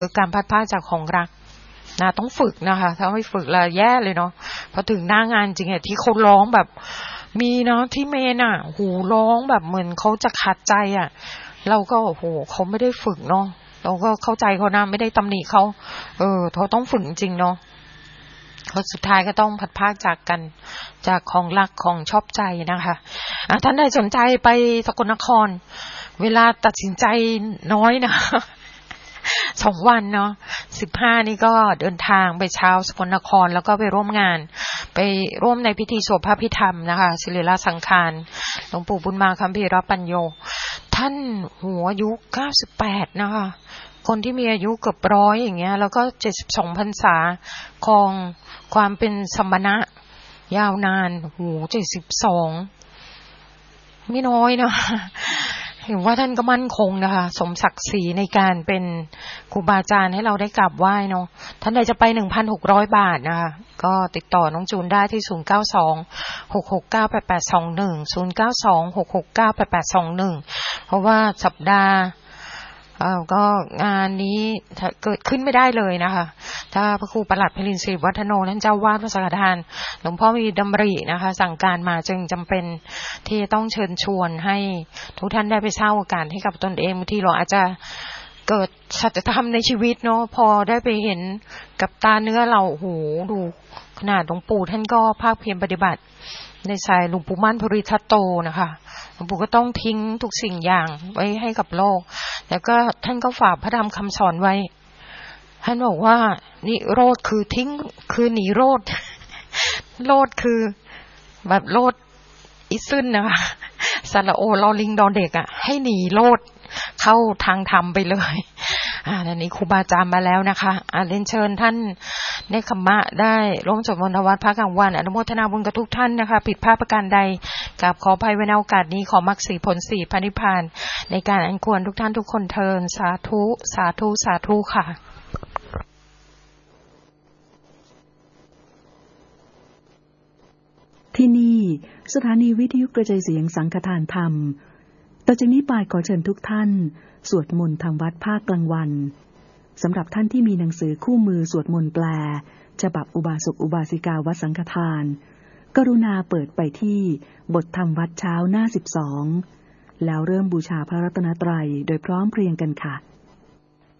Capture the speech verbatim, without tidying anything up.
การพัดพรากจากของรักนะต้องฝึกนะคะถ้าไม่ฝึกแล้วแย่เลยเนาะพอถึงหน้างานจริงอะที่เขาร้องแบบมีเนาะที่เมนอ่ะหูร้องแบบเหมือนเขาจะขาดใจอ่ะเราก็โอ้โหเขาไม่ได้ฝึกเนาะเราก็เข้าใจเขานะไม่ได้ตำหนิเขาเออเขาต้องฝึกจริงเนาะเขาสุดท้ายก็ต้องพัดพรากจากกันจากของรักของชอบใจนะคะอ่ะท่านใดสนใจไปสกลนครเวลาตัดสินใจน้อยนะสองวันเนาะสิบห้านี่ก็เดินทางไปเช้าสกลนครแล้วก็ไปร่วมงานไปร่วมในพิธีสวดพระพิธรรมนะคะศิริราชสังขารหลวงปู่บุญมาคัมภีรปัญโยท่านหัวอายุเก้าสิบแปดนะคะคนที่มีอายุเกือบร้อยอย่างเงี้ยแล้วก็เจ็ดสิบสองพรรษาครองความเป็นสมณะยาวนานโหเจ็ดสิบสองไม่น้อยนะเห็นว่าท่านก็มั่นคงนะคะสมศักดิ์ศรีในการเป็นครูบาอาจารย์ให้เราได้กราบไหว้เนาะท่านใดจะไป หนึ่งพันหกร้อย บาทนะคะก็ติดต่อน้องจูนได้ที่ศูนย์ เก้า สอง หก หก เก้า แปด แปด สอง หนึ่ง ศูนย์ เก้า สอง หก หก เก้า แปด แปด สอง หนึ่งเพราะว่าสัปดาห์อ้าวก็งานนี้เกิดขึ้นไม่ได้เลยนะคะถ้าพระครูประหลัดไพลินศรีวัฒโนท่านเจ้าวาดวัดสังฆทานหลวงพ่อมีดำรินะคะสั่งการมาจึงจำเป็นที่ต้องเชิญชวนให้ทุกท่านได้ไปสร้างโอกาสให้กับตนเองบางทีเราอาจจะเกิดสัจธรรมในชีวิตเนาะพอได้ไปเห็นกับตาเนื้อเราโอ้โหดูขนาดหลวงปู่ท่านก็ภาคเพียรปฏิบัติในสายหลวงปู่มั่นภูริทัตโตนะคะหลวงปู่ก็ต้องทิ้งทุกสิ่งอย่างไว้ให้กับโลกแล้วก็ท่านก็ฝากพระธรรมคำสอนไว้ท่านบอกว่านิโรธคือทิ้งคือหนีโรธโรธคือแบบโรธอิซึนนะคะสระโอลอลิงดอเด็กอ่ะให้หนีโรธเข้าทางธรรมไปเลยอ่าอันนี้ครูบาอาจารย์มาแล้วนะคะอ่าเรียนเชิญท่านเนคขมะได้ร่วมสวดมนต์วัดพระกลางวันอนุโมทนาบุญกับทุกท่านนะคะผิดพลาดประการใดกราบขออภัยไว้ในโอกาสนี้ขอมรรคสีผลสีพระนิพพานในการอันควรทุกท่านทุกคนเทินสาธุสาธุสาธุค่ะที่นี่สถานีวิทยุกระจายเสียงสังฆทานธรรมต่อจากนี้ไปขอเชิญทุกท่านสวดมนต์ทำวัดภาคกลางวันสำหรับท่านที่มีหนังสือคู่มือสวดมนต์แปลฉบับอุบาสกอุบาสิกาวัดสังฆทานกรุณาเปิดไปที่บทธรรมวัดเช้าหน้าสิบสองแล้วเริ่มบูชาพระรัตนตรัยโดยพร้อมเพรียงกันค่ะ